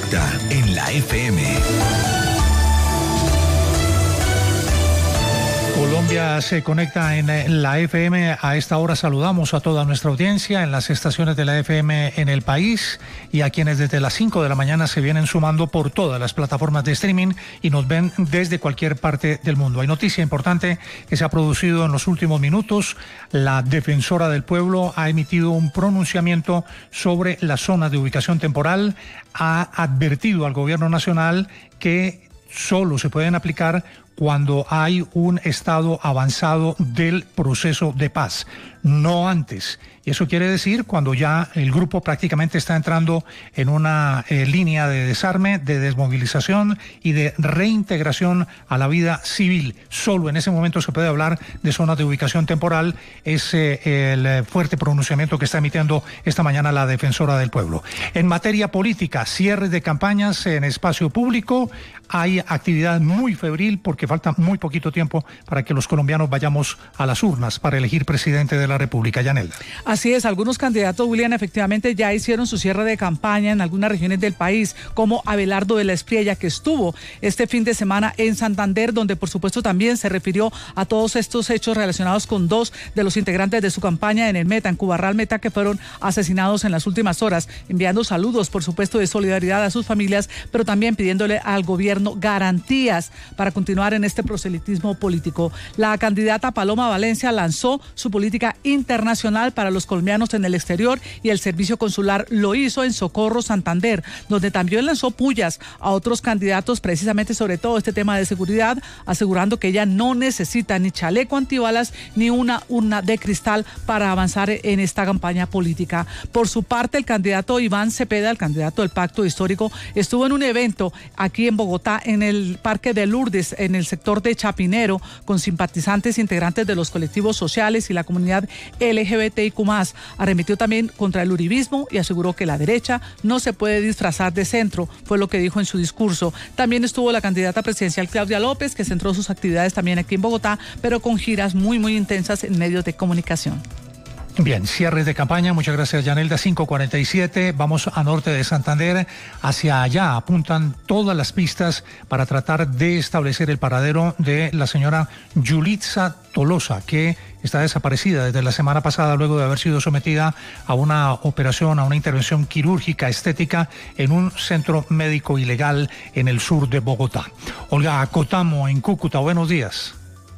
conecta en la FM. Colombia se conecta en la FM. A esta hora saludamos a toda nuestra audiencia en las estaciones de la FM en el país y a quienes desde las 5 de la mañana se vienen sumando por todas las plataformas de streaming y nos ven desde cualquier parte del mundo. Hay noticia importante que se ha producido en los últimos minutos. La Defensora del Pueblo ha emitido un pronunciamiento sobre las zonas de ubicación temporal. Ha advertido al gobierno nacional que solo se pueden aplicar cuando hay un estado avanzado del proceso de paz, no antes. Y eso quiere decir cuando ya el grupo prácticamente está entrando en una línea de desarme, de desmovilización y de reintegración a la vida civil. Solo en ese momento se puede hablar de zonas de ubicación temporal. Es el fuerte pronunciamiento que está emitiendo esta mañana la Defensora del Pueblo. En materia política, cierres de campañas en espacio público. Hay actividad muy febril porque falta muy poquito tiempo para que los colombianos vayamos a las urnas para elegir presidente de la República. Yanelda. Así es, algunos candidatos, William, efectivamente ya hicieron su cierre de campaña en algunas regiones del país, como Abelardo de la Espriella, que estuvo este fin de semana en Santander, donde por supuesto también se refirió a todos estos hechos relacionados con dos de los integrantes de su campaña en el Meta, en Cubarral Meta, que fueron asesinados en las últimas horas, enviando saludos, por supuesto, de solidaridad a sus familias, pero también pidiéndole al gobierno garantías para continuar en este proselitismo político. La candidata Paloma Valencia lanzó su política internacional para los colombianos en el exterior y el servicio consular lo hizo en Socorro, Santander, donde también lanzó pullas a otros candidatos precisamente sobre todo este tema de seguridad, asegurando que ella no necesita ni chaleco antibalas ni una urna de cristal para avanzar en esta campaña política. Por su parte, el candidato Iván Cepeda, el candidato del Pacto Histórico, estuvo en un evento aquí en Bogotá, en el Parque de Lourdes, en el sector de Chapinero, con simpatizantes integrantes de los colectivos sociales y la comunidad LGBTIQ+. Arremetió también contra el uribismo y aseguró que la derecha no se puede disfrazar de centro, fue lo que dijo en su discurso. También estuvo la candidata presidencial Claudia López, que centró sus actividades también aquí en Bogotá, pero con giras muy intensas en medios de comunicación. Bien, cierres de campaña, muchas gracias Yanelda. 5:47, vamos a norte de Santander, hacia allá apuntan todas las pistas para tratar de establecer el paradero de la señora Yulitza Tolosa, que está desaparecida desde la semana pasada luego de haber sido sometida a una operación, a una intervención quirúrgica estética en un centro médico ilegal en el sur de Bogotá. Olga Cotamo en Cúcuta, buenos días.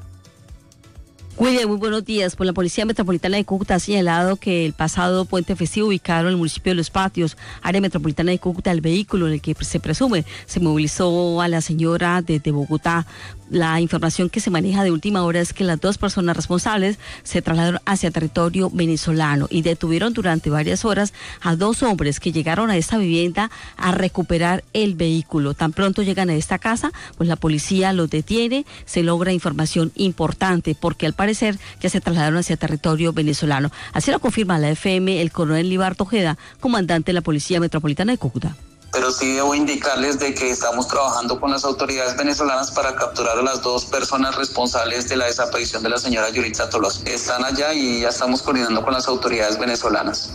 William, muy buenos días. Pues la Policía Metropolitana de Cúcuta ha señalado que el pasado puente festivo ubicado en el municipio de Los Patios, área metropolitana de Cúcuta, el vehículo en el que se presume se movilizó a la señora desde Bogotá. La información que se maneja de última hora es que las dos personas responsables se trasladaron hacia territorio venezolano y detuvieron durante varias horas a dos hombres que llegaron a esta vivienda a recuperar el vehículo. Tan pronto llegan a esta casa, pues la policía los detiene, se logra información importante porque al parecer ya se trasladaron hacia territorio venezolano. Así lo confirma la FM el coronel Libardo Ojeda, comandante de la Policía Metropolitana de Cúcuta. Pero sí debo indicarles de que estamos trabajando con las autoridades venezolanas para capturar a las dos personas responsables de la desaparición de la señora Yulitza Tolosa. Están allá y ya estamos coordinando con las autoridades venezolanas.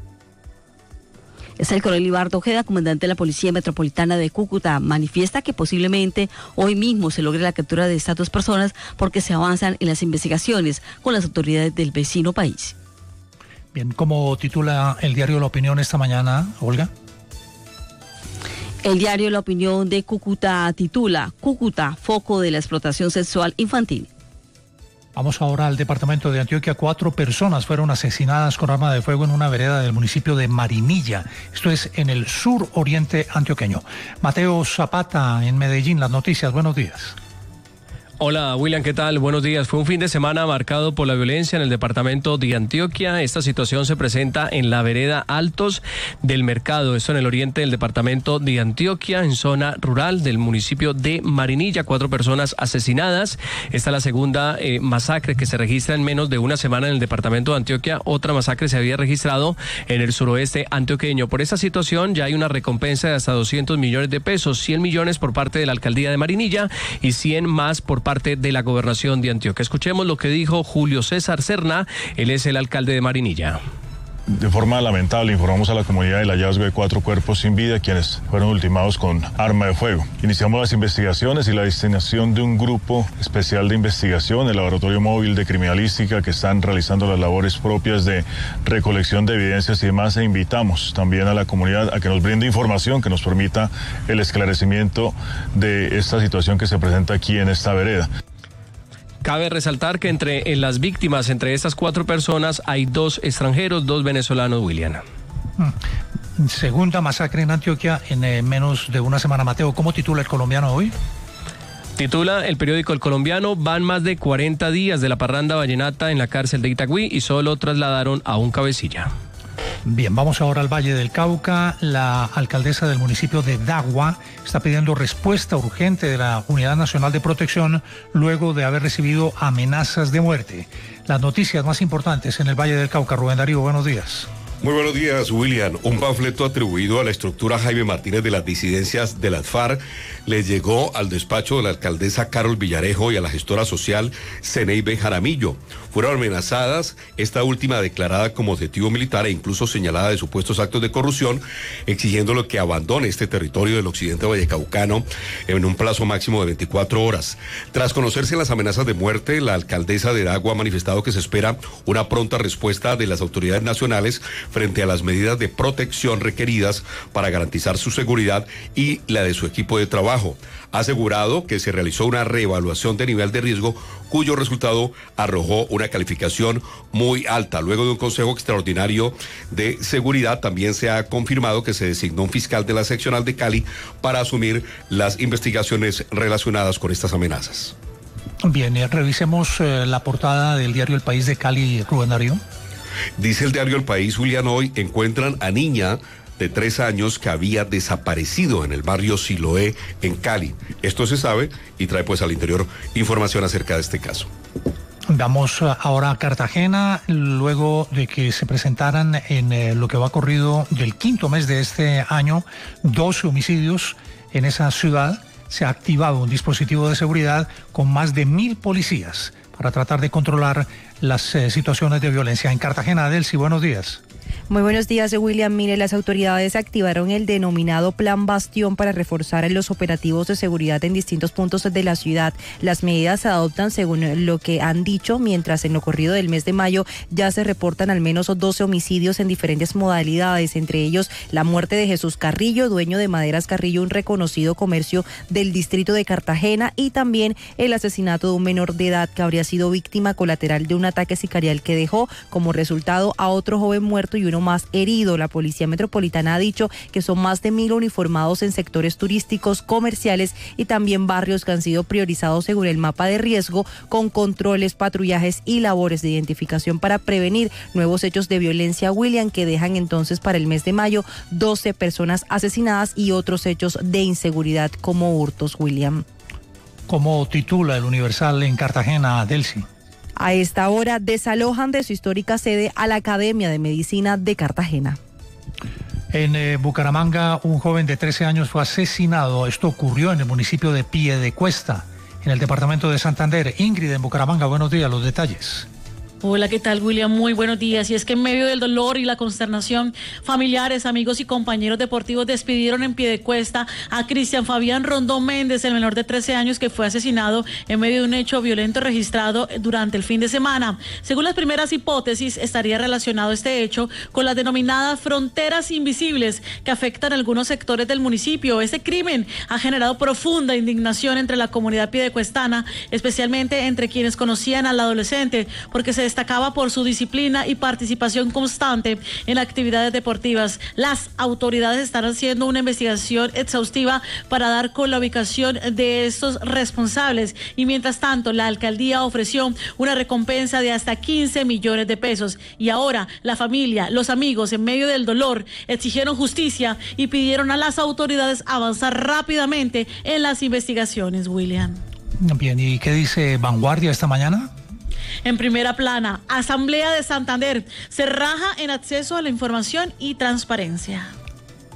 Es el coronel Libardo Ojeda, comandante de la Policía Metropolitana de Cúcuta. Manifiesta que posiblemente hoy mismo se logre la captura de estas dos personas porque se avanzan en las investigaciones con las autoridades del vecino país. Bien, ¿cómo titula el diario La Opinión esta mañana, Olga? El diario La Opinión de Cúcuta titula Cúcuta, foco de la explotación sexual infantil. Vamos ahora al departamento de Antioquia. 4 personas fueron asesinadas con arma de fuego en una vereda del municipio de Marinilla. Esto es en el sur oriente antioqueño. Mateo Zapata en Medellín, las noticias. Buenos días. Hola William, ¿qué tal? Buenos días. Fue un fin de semana marcado por la violencia en el departamento de Antioquia. Esta situación se presenta en la vereda Altos del Mercado, esto en el oriente del departamento de Antioquia, en zona rural del municipio de Marinilla. 4 personas asesinadas. Esta es la segunda masacre que se registra en menos de una semana en el departamento de Antioquia. Otra masacre se había registrado en el suroeste antioqueño. Por esta situación ya hay una recompensa de hasta 200 millones de pesos, 100 millones por parte de la alcaldía de Marinilla y 100 más por parte de la gobernación de Antioquia. Escuchemos lo que dijo Julio César Serna, él es el alcalde de Marinilla. De forma lamentable informamos a la comunidad del hallazgo de 4 cuerpos sin vida, quienes fueron ultimados con arma de fuego. Iniciamos las investigaciones y la destinación de un grupo especial de investigación, el Laboratorio Móvil de Criminalística, que están realizando las labores propias de recolección de evidencias y demás, e invitamos también a la comunidad a que nos brinde información que nos permita el esclarecimiento de esta situación que se presenta aquí en esta vereda. Cabe resaltar que entre las víctimas, entre estas 4 personas, hay 2 extranjeros, 2 venezolanos, William. Segunda masacre en Antioquia en menos de una semana. Mateo, ¿cómo titula el colombiano hoy? Titula el periódico El Colombiano: van más de 40 días de la parranda vallenata en la cárcel de Itagüí y solo trasladaron a un cabecilla. Bien, vamos ahora al Valle del Cauca. La alcaldesa del municipio de Dagua está pidiendo respuesta urgente de la Unidad Nacional de Protección luego de haber recibido amenazas de muerte. Las noticias más importantes en el Valle del Cauca. Rubén Darío, buenos días. Muy buenos días, William. Un panfleto atribuido a la estructura Jaime Martínez de las disidencias de las FARC le llegó al despacho de la alcaldesa Carol Villarejo y a la gestora social Zeneibe Jaramillo. Fueron amenazadas, esta última declarada como objetivo militar e incluso señalada de supuestos actos de corrupción, exigiéndole que abandone este territorio del occidente vallecaucano en un plazo máximo de 24 horas. Tras conocerse las amenazas de muerte, la alcaldesa de Dagua ha manifestado que se espera una pronta respuesta de las autoridades nacionales frente a las medidas de protección requeridas para garantizar su seguridad y la de su equipo de trabajo. Ha asegurado que se realizó una reevaluación de nivel de riesgo cuyo resultado arrojó una calificación muy alta. Luego de un consejo extraordinario de seguridad, también se ha confirmado que se designó un fiscal de la seccional de Cali para asumir las investigaciones relacionadas con estas amenazas. Bien, revisemos la portada del diario El País de Cali, Rubén Darío. Dice el diario El País, Julián, hoy encuentran a niña de 3 años que había desaparecido en el barrio Siloé, en Cali. Esto se sabe y trae pues al interior información acerca de este caso. Vamos ahora a Cartagena, luego de que se presentaran en lo que va corrido del 5º mes de este año 12 homicidios en esa ciudad. Se ha activado un dispositivo de seguridad con más de 1.000 policías para tratar de controlar las situaciones de violencia. En Cartagena, Adelcy, buenos días. Muy buenos días, William. Mire, las autoridades activaron el denominado Plan Bastión para reforzar los operativos de seguridad en distintos puntos de la ciudad. Las medidas se adoptan según lo que han dicho, mientras en lo corrido del mes de mayo ya se reportan al menos 12 homicidios en diferentes modalidades, entre ellos la muerte de Jesús Carrillo, dueño de Maderas Carrillo, un reconocido comercio del distrito de Cartagena, y también el asesinato de un menor de edad que habría sido víctima colateral de un ataque sicarial que dejó como resultado a otro joven muerto y uno más herido. La Policía Metropolitana ha dicho que son más de 1.000 uniformados en sectores turísticos, comerciales y también barrios que han sido priorizados según el mapa de riesgo, con controles, patrullajes y labores de identificación para prevenir nuevos hechos de violencia, William, que dejan entonces para el mes de mayo 12 personas asesinadas y otros hechos de inseguridad como hurtos, William. Como titula el Universal en Cartagena, Adelcy. A esta hora desalojan de su histórica sede a la Academia de Medicina de Cartagena. En Bucaramanga, un joven de 13 años fue asesinado. Esto ocurrió en el municipio de Piedecuesta, en el departamento de Santander. Ingrid, en Bucaramanga, buenos días, los detalles. Hola, ¿qué tal, William? Muy buenos días. Y es que en medio del dolor y la consternación, familiares, amigos y compañeros deportivos despidieron en Piedecuesta a Cristian Fabián Rondón Méndez, el menor de 13 años que fue asesinado en medio de un hecho violento registrado durante el fin de semana. Según las primeras hipótesis, estaría relacionado este hecho con las denominadas fronteras invisibles que afectan a algunos sectores del municipio. Este crimen ha generado profunda indignación entre la comunidad piedecuestana, especialmente entre quienes conocían al adolescente, porque se destacaba por su disciplina y participación constante en actividades deportivas. Las autoridades están haciendo una investigación exhaustiva para dar con la ubicación de estos responsables y mientras tanto la alcaldía ofreció una recompensa de hasta 15 millones de pesos y ahora la familia, los amigos en medio del dolor exigieron justicia y pidieron a las autoridades avanzar rápidamente en las investigaciones, William. Bien, ¿y qué dice Vanguardia esta mañana? En primera plana, Asamblea de Santander se raja en acceso a la información y transparencia.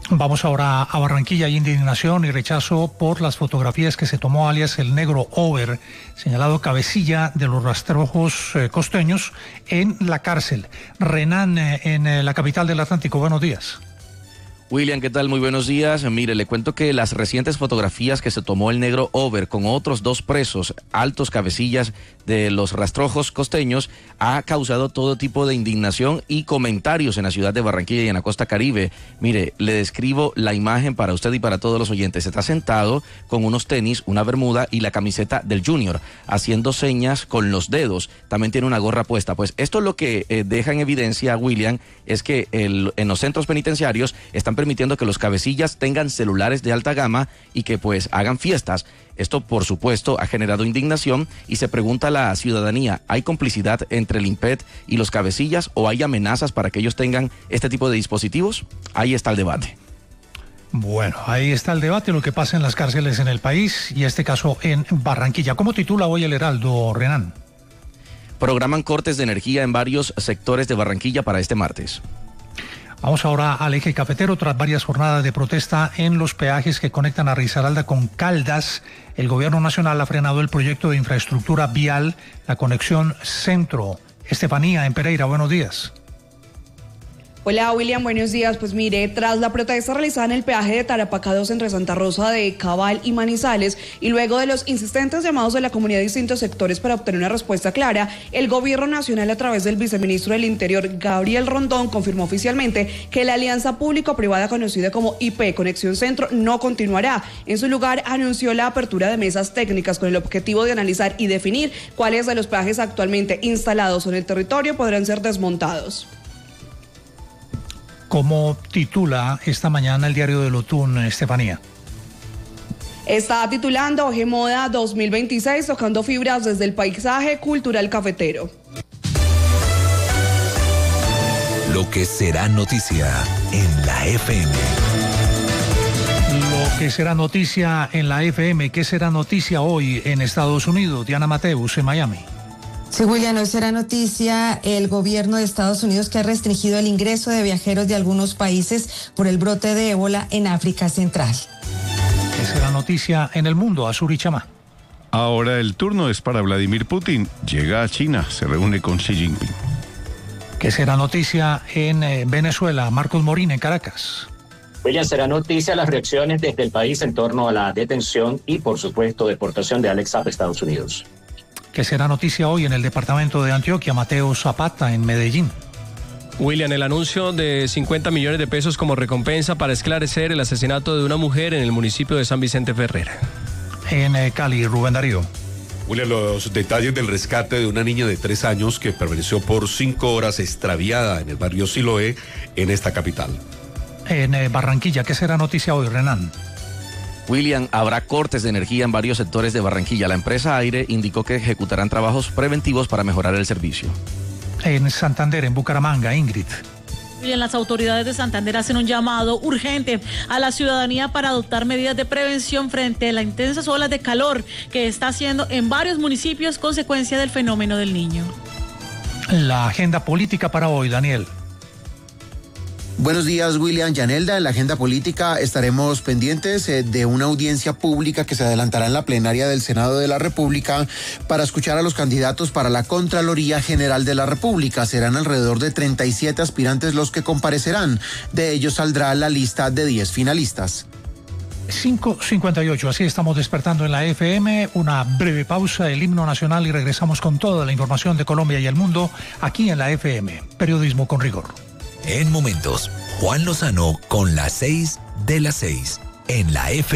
Vamos ahora a Barranquilla. Hay indignación y rechazo por las fotografías que se tomó alias el negro Over, señalado cabecilla de los rastrojos costeños, en la cárcel. Renan, en la capital del Atlántico. Buenos días. William, ¿qué tal? Muy buenos días. Mire, le cuento que las recientes fotografías que se tomó el negro Over con otros 2 presos, altos cabecillas de los rastrojos costeños, ha causado todo tipo de indignación y comentarios en la ciudad de Barranquilla y en la costa Caribe. Mire, le describo la imagen para usted y para todos los oyentes. Está sentado con unos tenis, una bermuda y la camiseta del Junior, haciendo señas con los dedos. También tiene una gorra puesta. Pues esto lo que deja en evidencia, William, es que en los centros penitenciarios están permitiendo que los cabecillas tengan celulares de alta gama y que pues hagan fiestas. Esto, por supuesto, ha generado indignación y se pregunta a la ciudadanía, ¿hay complicidad entre el INPET y los cabecillas o hay amenazas para que ellos tengan este tipo de dispositivos? Ahí está el debate. Bueno, ahí está el debate, lo que pasa en las cárceles en el país y este caso en Barranquilla. ¿Cómo titula hoy el Heraldo, Renan? Programan cortes de energía en varios sectores de Barranquilla para este martes. Vamos ahora al eje cafetero. Tras varias jornadas de protesta en los peajes que conectan a Risaralda con Caldas, el gobierno nacional ha frenado el proyecto de infraestructura vial, la conexión centro. Estefanía, en Pereira, buenos días. Hola William, buenos días. Pues mire, tras la protesta realizada en el peaje de Tarapacá 2 entre Santa Rosa de Cabal y Manizales, y luego de los insistentes llamados de la comunidad de distintos sectores para obtener una respuesta clara, el gobierno nacional, a través del viceministro del Interior, Gabriel Rondón, confirmó oficialmente que la alianza público-privada conocida como IP Conexión Centro no continuará. En su lugar, anunció la apertura de mesas técnicas con el objetivo de analizar y definir cuáles de los peajes actualmente instalados en el territorio podrán ser desmontados. ¿Cómo titula esta mañana el diario de Lotún, Estefanía? Está titulando Moda 2026, tocando fibras desde el paisaje cultural cafetero. Lo que será noticia en la FM. Lo que será noticia en la FM. ¿Qué será noticia hoy en Estados Unidos? Diana Mateus, en Miami. Sí, William, hoy será noticia el gobierno de Estados Unidos que ha restringido el ingreso de viajeros de algunos países por el brote de ébola en África Central. ¿Qué será noticia en el mundo? Azuri Chamá. Ahora el turno es para Vladimir Putin. Llega a China, se reúne con Xi Jinping. ¿Qué será noticia en Venezuela? Marcos Morín, en Caracas. William, será noticia las reacciones desde el país en torno a la detención y, por supuesto, deportación de Alex Saab a Estados Unidos. ¿Qué será noticia hoy en el departamento de Antioquia? Mateo Zapata, en Medellín. William, el anuncio de 50 millones de pesos como recompensa para esclarecer el asesinato de una mujer en el municipio de San Vicente Ferrer. En Cali, Rubén Darío. William, los detalles del rescate de una niña de 3 años que permaneció por 5 horas extraviada en el barrio Siloé, en esta capital. En Barranquilla, ¿qué será noticia hoy, Renan? William, habrá cortes de energía en varios sectores de Barranquilla. La empresa Aire indicó que ejecutarán trabajos preventivos para mejorar el servicio. En Santander, en Bucaramanga, Ingrid. Bien, las autoridades de Santander hacen un llamado urgente a la ciudadanía para adoptar medidas de prevención frente a las intensas olas de calor que está haciendo en varios municipios consecuencia del fenómeno del Niño. La agenda política para hoy, Daniel. Buenos días, William. Yanelda, en la agenda política estaremos pendientes de una audiencia pública que se adelantará en la plenaria del Senado de la República para escuchar a los candidatos para la Contraloría General de la República. Serán alrededor de 37 aspirantes los que comparecerán. De ellos saldrá la lista de 10 finalistas. 5:58, así estamos despertando en la FM. Una breve pausa, el himno nacional, y regresamos con toda la información de Colombia y el mundo aquí en la FM. Periodismo con rigor. En momentos, Juan Lozano con las 6 de las 6 en la FM.